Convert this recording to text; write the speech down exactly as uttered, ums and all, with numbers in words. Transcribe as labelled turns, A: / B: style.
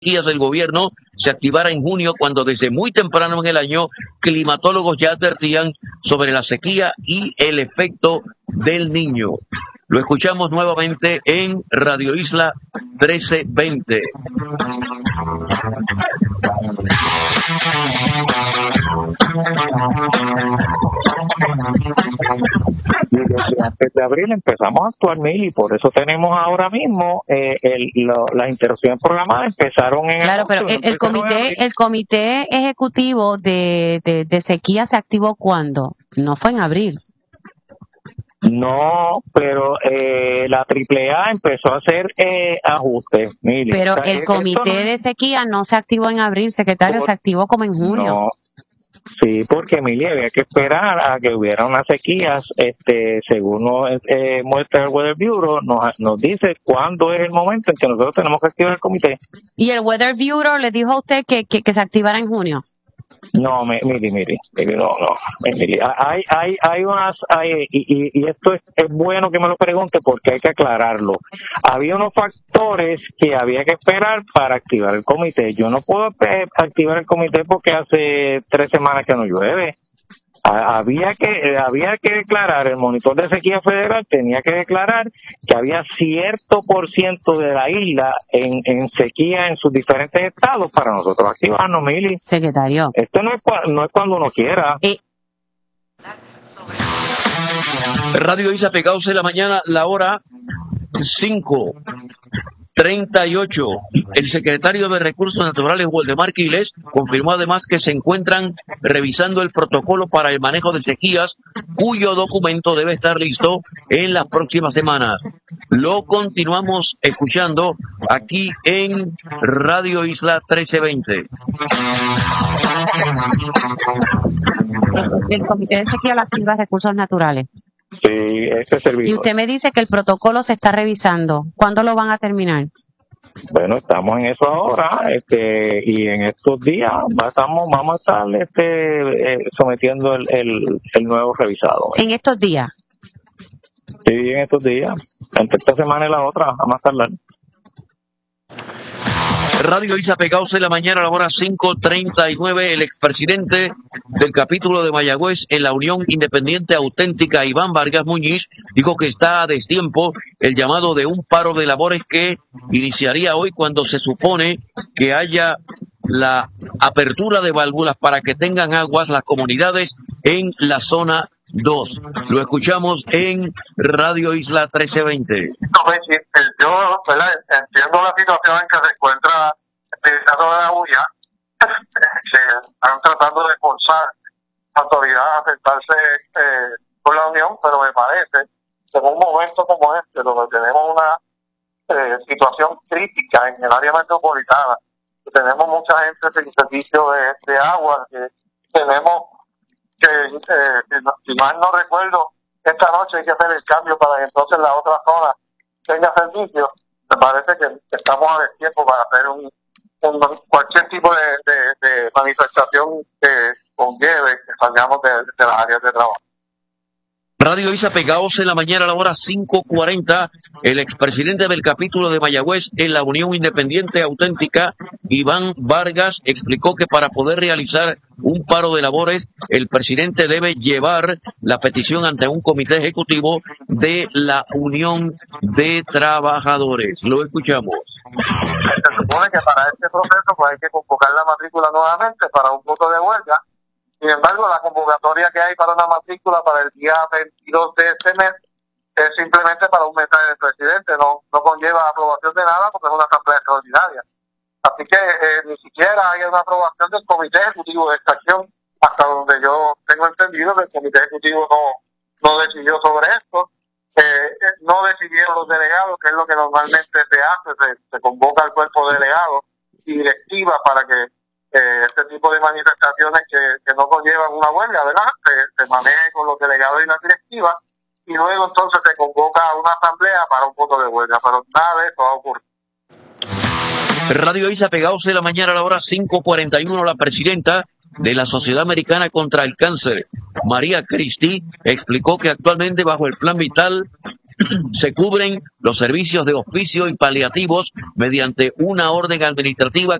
A: sequías del gobierno se activara en junio, cuando desde muy temprano en el año climatólogos ya advertían sobre la sequía y el efecto del Niño. Lo escuchamos nuevamente en Radio Isla trece veinte.
B: Desde antes de abril empezamos a actuar, Mil, y por eso tenemos ahora mismo eh, el, lo, las interrupciones programadas empezaron en
C: claro, pero el, el comité el comité ejecutivo de, de, de sequía se activó ¿cuándo? No fue en abril.
B: No, pero eh, la triple A empezó a hacer eh, ajustes. Mire,
C: pero
B: o sea,
C: el comité
B: no,
C: de sequía no se activó en abril, secretario, por, se activó como en junio.
B: No, sí, porque Emilia había que esperar a que hubiera unas sequías. Este, según nos eh, muestra el Weather Bureau, nos, nos dice cuándo es el momento en que nosotros tenemos que activar el comité.
C: ¿Y el Weather Bureau le dijo a usted que, que, que se activara en junio?
B: No, mire, mire, mire, no, no, mire, hay, hay, hay unas, hay, y, y esto es, es bueno que me lo pregunte porque hay que aclararlo. Había unos factores que había que esperar para activar el comité. Yo no puedo activar el comité porque hace tres semanas que no llueve. Había que había que declarar, el monitor de sequía federal tenía que declarar que había cierto por ciento de la isla en, en sequía en sus diferentes estados para nosotros activarnos, Mili.
C: Secretario.
B: Esto no es, no es cuando uno quiera.
C: Eh.
A: Radio Isa, pegados en la mañana, la hora cinco treinta y ocho. El secretario de Recursos Naturales, Waldemar Quiles, confirmó además que se encuentran revisando el protocolo para el manejo de sequías, cuyo documento debe estar listo en las próximas semanas. Lo continuamos escuchando aquí en Radio Isla trece veinte.
C: El Comité de Sequía lo activa Recursos Naturales.
B: Sí, este servicio.
C: Y usted me dice que el protocolo se está revisando. ¿Cuándo lo van a terminar?
B: Bueno, estamos en eso ahora, este, y en estos días estamos, vamos a estar este, eh, sometiendo el, el, el nuevo revisado.
C: ¿En estos días?
B: Sí, en estos días. Entre esta semana y la otra, a más tardar.
A: Radio Isa, pegados en la mañana a la hora cinco treinta y nueve. El expresidente del capítulo de Mayagüez en la Unión Independiente Auténtica, Iván Vargas Muñiz, dijo que está a destiempo el llamado de un paro de labores que iniciaría hoy, cuando se supone que haya la apertura de válvulas para que tengan aguas las comunidades en la zona dos. Lo escuchamos en Radio Isla trece veinte.
D: No, yo ¿verdad? entiendo la situación en que se encuentra el estado de la U I A, que están tratando de forzar a autoridades a sentarse eh, con la Unión, pero me parece que en un momento como este, donde tenemos una eh, situación crítica en el área metropolitana, que tenemos mucha gente sin servicio de, de agua, que tenemos que, eh, si mal no recuerdo, esta noche hay que hacer el cambio para que entonces la otra zona tenga servicio. Me parece que estamos a destiempo para hacer un, un cualquier tipo de, de, de manifestación que conlleve que salgamos de, de las áreas de trabajo.
A: Radio Isa, pegados en la mañana a la hora cinco cuarenta. El expresidente del capítulo de Mayagüez en la Unión Independiente Auténtica, Iván Vargas, explicó que para poder realizar un paro de labores, el presidente debe llevar la petición ante un comité ejecutivo de la Unión de Trabajadores. Lo escuchamos.
D: Se supone que para este proceso pues hay que convocar la matrícula nuevamente para un voto de huelga. Sin embargo, la convocatoria que hay para una matrícula para el día veintidós de este mes es simplemente para un mensaje del presidente, no, no conlleva aprobación de nada porque es una asamblea extraordinaria. Así que eh, ni siquiera hay una aprobación del Comité Ejecutivo de esta acción, hasta donde yo tengo entendido que el Comité Ejecutivo no, no decidió sobre esto. Eh, no decidieron los delegados, que es lo que normalmente se hace, se, se convoca al cuerpo delegado y directiva para que Eh, este tipo de manifestaciones que, que no conllevan una huelga, ¿verdad? Se, se maneje con los delegados y las directivas y luego entonces se convoca a una asamblea para un voto de huelga, pero nada de eso va a ocurrir.
A: Radio Isa, pegados en la mañana a la hora cinco cuarenta y uno. La presidenta de la Sociedad Americana contra el Cáncer, María Christie, explicó que actualmente bajo el Plan Vital Se cubren los servicios de hospicio y paliativos mediante una orden administrativa